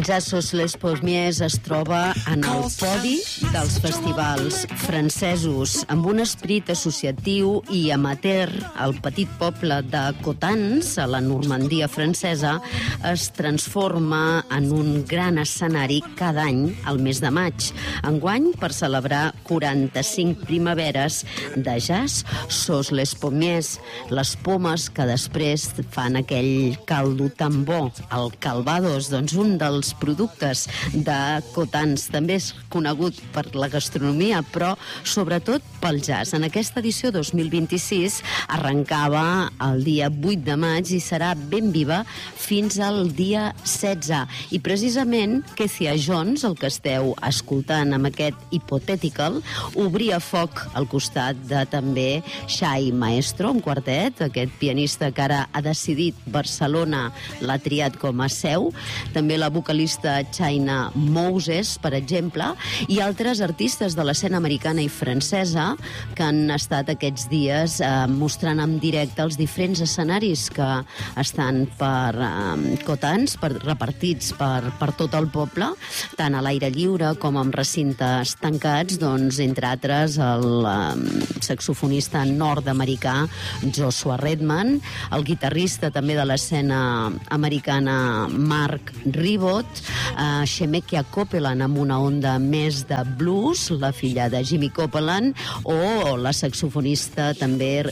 Jazz Les Pommiers es troba en el podi dels festivals francesos. Amb un esperit associatiu i amateur, el petit poble de Cotans, a la Normandia francesa, es transforma en un gran escenari cada any al mes de maig. Enguany, per celebrar 45 primaveres de jazz, Sos Les Pommiers, les pomes que després fan aquell caldo tan bo, el calvados, doncs un dels productes de Cotans. També és conegut per la gastronomia, però sobretot pel jazz. En aquesta edició 2026 arrencava el dia 8 de maig i serà ben viva fins al dia 16. I precisament Kezia Jones, el que esteu escoltant amb aquest Hypothetical, obria foc al costat de també Shai Maestro, un quartet, aquest pianista que ara ha decidit Barcelona, l'ha triat com a seu, també la vocalista China Moses, per exemple, i altres artistes de l'escena americana i francesa que han estat aquests dies mostrant en directe els diferents escenaris que estan per Cotans, repartits per tot el poble, tant a l'aire lliure com en recintes tancats, doncs, entre altres, el saxofonista nord-americà Joshua Redman, el guitarrista també de l'escena americana Mark Ribot, Shemekia Copeland amb una onda més de blues, la filla de Jimmy Copeland, o la saxofonista també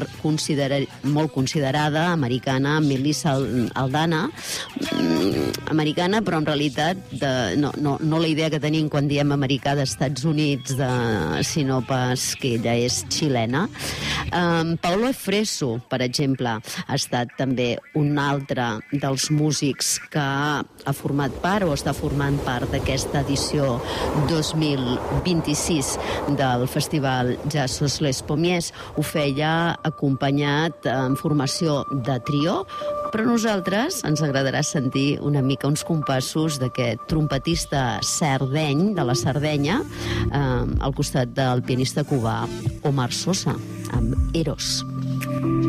molt considerada, americana, Melissa Aldana, americana, però en realitat no la idea que tenim quan diem americà d'Estats Units, sinó pas que ella és xilena. Paolo Fresu, per exemple, ha estat també un altre dels músics que ha format part o està formant part d'aquesta edició 2026 del Festival Jazz Les Pommiers. Ho feia acompanyat en formació de trio, però a nosaltres ens agradarà sentir una mica uns compassos d'aquest trompetista sardeny, de la Sardenya, al costat del pianista cubà Omar Sosa, amb Eros.